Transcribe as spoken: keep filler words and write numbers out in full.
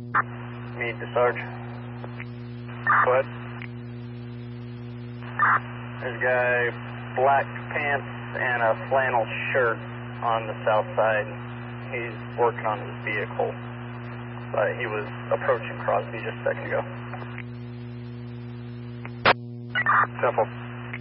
Mead to Sarge. Go ahead. There's a guy, black pants and a flannel shirt on the south side. He's working on his vehicle, but he was approaching Crosby just a second ago. Temple.